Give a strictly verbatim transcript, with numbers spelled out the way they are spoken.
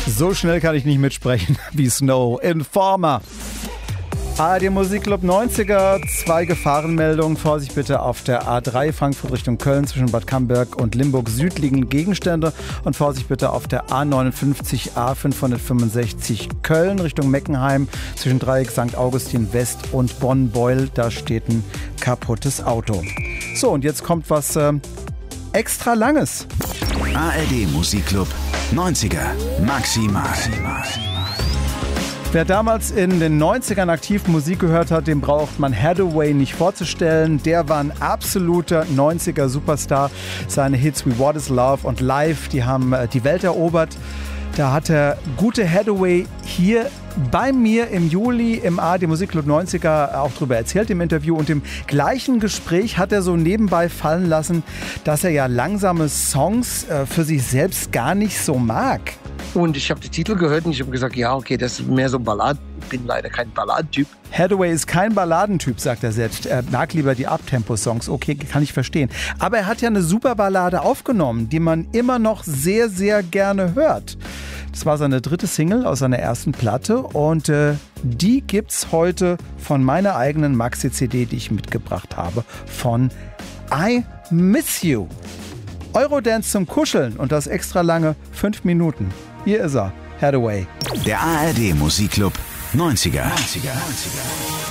So schnell kann ich nicht mitsprechen wie Snow. Informer. A R D Musikclub neunziger, zwei Gefahrenmeldungen. Vorsicht bitte auf der A drei Frankfurt Richtung Köln zwischen Bad Camberg und Limburg Süd liegen Gegenstände. Und Vorsicht bitte auf der A neunundfünfzig A fünfhundertfünfundsechzig Köln Richtung Meckenheim zwischen Dreieck Sankt Augustin West und Bonn-Beul. Da steht ein kaputtes Auto. So, und jetzt kommt was äh, extra Langes. A R D Musikclub neunziger Maximal. Wer damals in den neunzigern aktiv Musik gehört hat, dem braucht man Hathaway nicht vorzustellen. Der war ein absoluter neunziger Superstar. Seine Hits wie What is Love und Live, die haben die Welt erobert. Da hat der gute Hathaway hier bei mir im Juli im A R D Musikclub neunziger auch drüber erzählt im Interview. Und im gleichen Gespräch hat er so nebenbei fallen lassen, dass er ja langsame Songs äh, für sich selbst gar nicht so mag. Und ich habe die Titel gehört und ich habe gesagt, ja, okay, das ist mehr so Ballad. Ich bin leider kein Balladentyp. Hathaway ist kein Balladentyp, sagt er selbst. Er mag lieber die Uptempo-Songs. Okay, kann ich verstehen. Aber er hat ja eine super Ballade aufgenommen, die man immer noch sehr, sehr gerne hört. Das war seine dritte Single aus seiner ersten Platte und äh, die gibt's heute von meiner eigenen Maxi-C D, die ich mitgebracht habe, von I Miss You. Eurodance zum Kuscheln und das extra lange fünf Minuten. Hier ist er, Hathaway. Der A R D Musikclub neunziger.